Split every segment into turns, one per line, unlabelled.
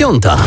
9:00.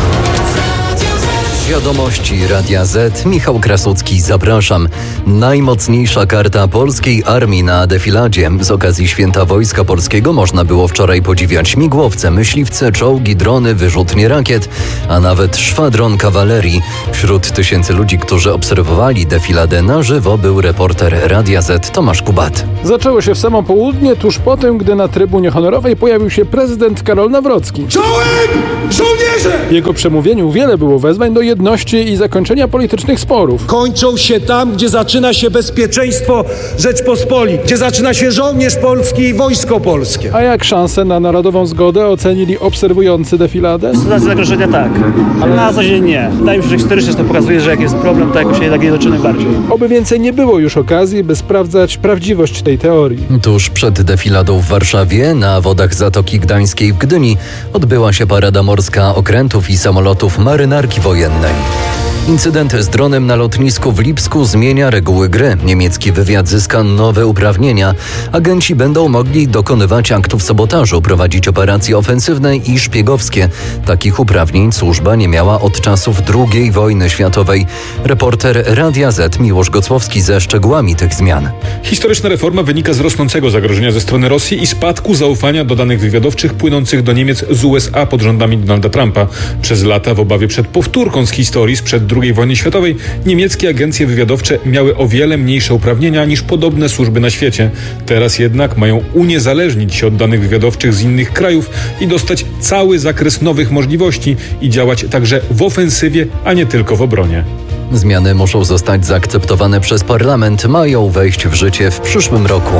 Wiadomości Radia Z. Michał Krasucki, zapraszam. Najmocniejsza karta polskiej armii na defiladzie. Z okazji Święta Wojska Polskiego można było wczoraj podziwiać śmigłowce, myśliwce, czołgi, drony, wyrzutnie rakiet, a nawet szwadron kawalerii. Wśród tysięcy ludzi, którzy obserwowali defiladę na żywo, był reporter Radia Z Tomasz Kubat.
Zaczęło się w samo południe, tuż po tym, gdy na trybunie honorowej pojawił się prezydent Karol Nawrocki.
Czołem żołnierze!
W jego przemówieniu wiele było wezwań do jedności i zakończenia politycznych sporów.
Kończą się tam, gdzie zaczyna się bezpieczeństwo Rzeczpospolitej, gdzie zaczyna się żołnierz polski i wojsko polskie.
A jak szanse na narodową zgodę ocenili obserwujący defiladę?
Sytuacja zagrożenia tak, ale na co dzień nie. Wydaje mi się, że historycznie to pokazuje, że jak jest problem, to jakoś się jednak nie doczyny bardziej.
Oby więcej nie było już okazji, by sprawdzać prawdziwość tej teorii.
Tuż przed defiladą w Warszawie, na wodach Zatoki Gdańskiej w Gdyni, odbyła się parada morska okrętów i samolotów marynarki wojennej. Incydent z dronem na lotnisku w Lipsku zmienia reguły gry. Niemiecki wywiad zyska nowe uprawnienia. Agenci będą mogli dokonywać aktów sabotażu, prowadzić operacje ofensywne i szpiegowskie. Takich uprawnień służba nie miała od czasów II wojny światowej. Reporter Radia Z Miłosz Gocłowski ze szczegółami tych zmian.
Historyczna reforma wynika z rosnącego zagrożenia ze strony Rosji i spadku zaufania do danych wywiadowczych płynących do Niemiec z USA pod rządami Donalda Trumpa. Przez lata w obawie przed powtórką z historii sprzed II wojny światowej niemieckie agencje wywiadowcze miały o wiele mniejsze uprawnienia niż podobne służby na świecie. Teraz jednak mają uniezależnić się od danych wywiadowczych z innych krajów i dostać cały zakres nowych możliwości i działać także w ofensywie, a nie tylko w obronie.
Zmiany muszą zostać zaakceptowane przez parlament, mają wejść w życie w przyszłym roku.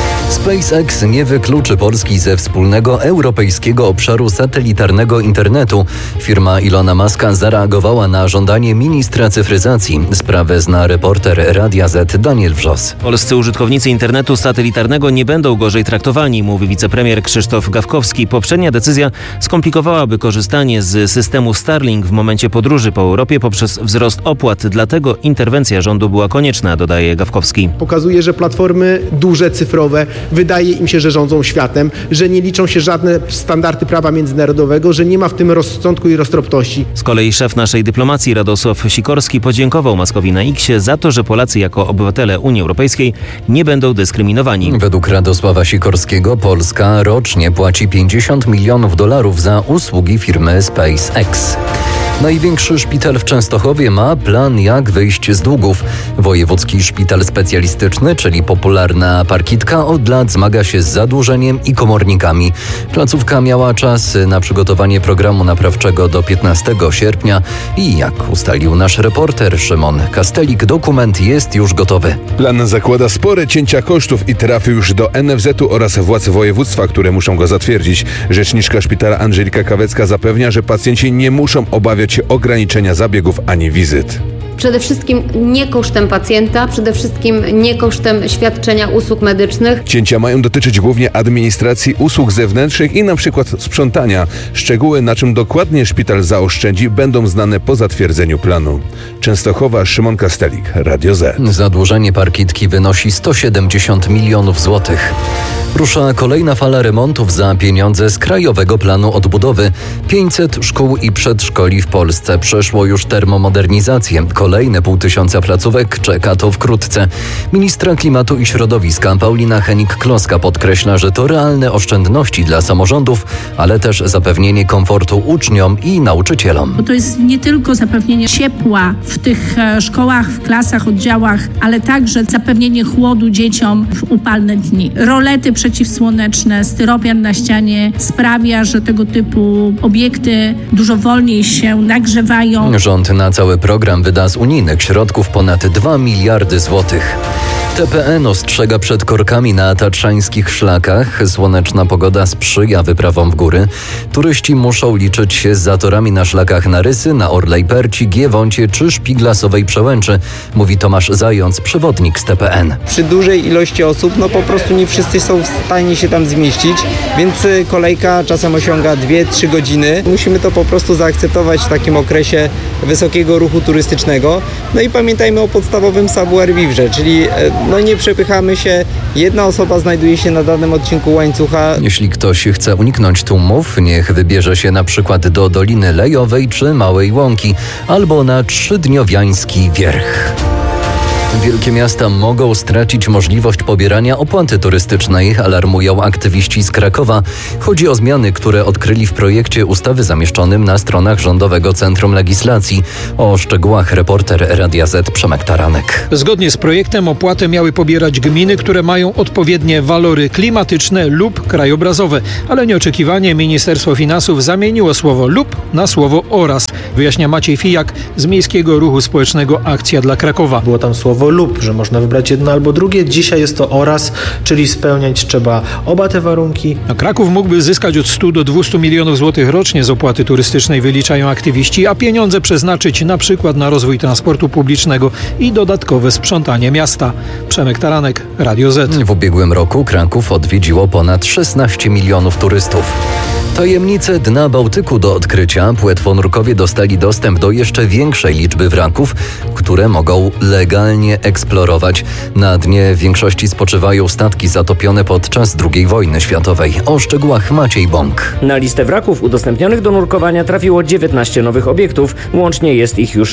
SpaceX nie wykluczy Polski ze wspólnego europejskiego obszaru satelitarnego internetu. Firma Ilona Muska zareagowała na żądanie ministra cyfryzacji. Sprawę zna reporter Radia Z Daniel Wrzos.
Polscy użytkownicy internetu satelitarnego nie będą gorzej traktowani, mówi wicepremier Krzysztof Gawkowski. Poprzednia decyzja skomplikowałaby korzystanie z systemu Starlink w momencie podróży po Europie poprzez wzrost opłat. Dlatego interwencja rządu była konieczna, dodaje Gawkowski.
Pokazuje, że platformy duże, cyfrowe, wydaje im się, że rządzą światem, że nie liczą się żadne standardy prawa międzynarodowego, że nie ma w tym rozsądku i roztropności.
Z kolei szef naszej dyplomacji Radosław Sikorski podziękował Muskowi na X-ie za to, że Polacy jako obywatele Unii Europejskiej nie będą dyskryminowani.
Według Radosława Sikorskiego Polska rocznie płaci $50 milionów za usługi firmy SpaceX. Największy szpital w Częstochowie ma plan, jak wyjść z długów. Wojewódzki Szpital Specjalistyczny, czyli popularna Parkitka, od lat zmaga się z zadłużeniem i komornikami. Placówka miała czas na przygotowanie programu naprawczego do 15 sierpnia i jak ustalił nasz reporter Szymon Kastelik, dokument jest już gotowy.
Plan zakłada spore cięcia kosztów i trafił już do NFZ-u oraz władz województwa, które muszą go zatwierdzić. Rzeczniczka szpitala Angelika Kawecka zapewnia, że pacjenci nie muszą obawiać się ograniczenia zabiegów ani wizyt.
Przede wszystkim nie kosztem pacjenta, przede wszystkim nie kosztem świadczenia usług medycznych.
Cięcia mają dotyczyć głównie administracji, usług zewnętrznych i na przykład sprzątania. Szczegóły, na czym dokładnie szpital zaoszczędzi, będą znane po zatwierdzeniu planu. Częstochowa, Szymon Kastelik, Radio Z.
Zadłużenie Parkitki wynosi 170 milionów złotych. Rusza kolejna fala remontów za pieniądze z Krajowego Planu Odbudowy. 500 szkół i przedszkoli w Polsce przeszło już termomodernizację. Kolejne 500 placówek czeka to wkrótce. Ministra Klimatu i Środowiska Paulina Henik-Kloska podkreśla, że to realne oszczędności dla samorządów, ale też zapewnienie komfortu uczniom i nauczycielom.
Bo to jest nie tylko zapewnienie ciepła w tych szkołach, w klasach, oddziałach, ale także zapewnienie chłodu dzieciom w upalne dni. Rolety przeciwsłoneczne, styropian na ścianie sprawia, że tego typu obiekty dużo wolniej się nagrzewają.
Rząd na cały program wyda z unijnych środków ponad 2 miliardy złotych. TPN ostrzega przed korkami na tatrzańskich szlakach. Słoneczna pogoda sprzyja wyprawom w góry. Turyści muszą liczyć się z zatorami na szlakach na Rysy, na Orlej Perci, Giewoncie czy Szpiglasowej Przełęczy, mówi Tomasz Zając, przewodnik z TPN.
Przy dużej ilości osób po prostu nie wszyscy są w stanie się tam zmieścić, więc kolejka czasem osiąga 2-3 godziny. Musimy to po prostu zaakceptować w takim okresie wysokiego ruchu turystycznego. No i pamiętajmy o podstawowym savoir vivre, czyli nie przepychamy się. Jedna osoba znajduje się na danym odcinku łańcucha.
Jeśli ktoś chce uniknąć tłumów, niech wybierze się na przykład do Doliny Lejowej czy Małej Łąki albo na Trzydniowiański Wierch. Wielkie miasta mogą stracić możliwość pobierania opłaty turystycznej, alarmują aktywiści z Krakowa. Chodzi o zmiany, które odkryli w projekcie ustawy zamieszczonym na stronach Rządowego Centrum Legislacji. O szczegółach reporter Radia Z Przemek Taranek.
Zgodnie z projektem opłatę miały pobierać gminy, które mają odpowiednie walory klimatyczne lub krajobrazowe. Ale nieoczekiwanie Ministerstwo Finansów zamieniło słowo lub na słowo oraz. Wyjaśnia Maciej Fijak z Miejskiego Ruchu Społecznego Akcja dla Krakowa.
Było tam słowo lub, że można wybrać jedno albo drugie. Dzisiaj jest to oraz, czyli spełniać trzeba oba te warunki.
Kraków mógłby zyskać od 100 do 200 milionów złotych rocznie z opłaty turystycznej, wyliczają aktywiści, a pieniądze przeznaczyć na przykład na rozwój transportu publicznego i dodatkowe sprzątanie miasta. Przemek Taranek, Radio Z.
W ubiegłym roku Kraków odwiedziło ponad 16 milionów turystów. Tajemnice dna Bałtyku do odkrycia. Płetwonurkowie dostali dostęp do jeszcze większej liczby wraków, które mogą legalnie eksplorować. Na dnie w większości spoczywają statki zatopione podczas II wojny światowej. O szczegółach Maciej Bąk.
Na listę wraków udostępnionych do nurkowania trafiło 19 nowych obiektów. Łącznie jest ich już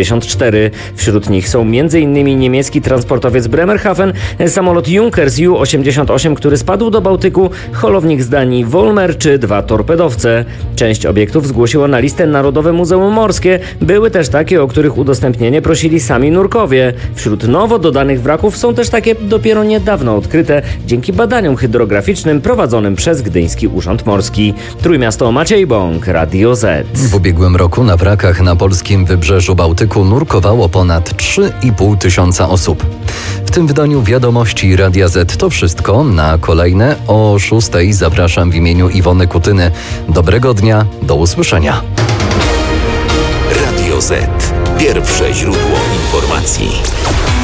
64. Wśród nich są m.in. niemiecki transportowiec Bremerhaven, samolot Junkers Ju-88, który spadł do Bałtyku, holownik z Danii Volmer czy 2 torpedowce. Część obiektów zgłosiło na listę Narodowe Muzeum Morskie. Były też takie, o których udostępnienie prosili sami nurkowie. Wśród nowo dodanych wraków są też takie dopiero niedawno odkryte dzięki badaniom hydrograficznym prowadzonym przez Gdyński Urząd Morski. Trójmiasto, Maciej Bąk, Radio Z.
W ubiegłym roku na wrakach na polskim wybrzeżu Bałtyku nurkowało ponad 3,5 tysiąca osób. W tym wydaniu Wiadomości Radia Z to wszystko. Na kolejne o 6:00 zapraszam w imieniu Iwony Kutyny. Dobrego dnia, do usłyszenia.
Radio Z. Pierwsze źródło informacji.